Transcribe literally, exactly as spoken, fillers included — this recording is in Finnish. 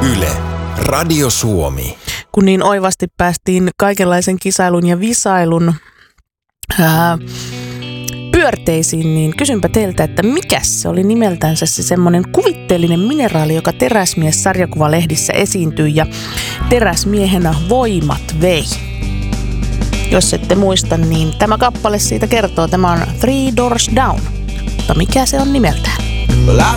Yle, Radio Suomi. Kun niin oivasti päästiin kaikenlaisen kisailun ja visailun ää, pyörteisiin, niin kysynpä teiltä, että mikä se oli nimeltänsä se semmoinen kuvitteellinen mineraali, joka Teräsmies-sarjakuvalehdissä esiintyi ja teräsmiehenä voimat vei. Jos ette muista, niin tämä kappale siitä kertoo. Tämä on Three Doors Down. Mutta mikä se on nimeltään? Well, I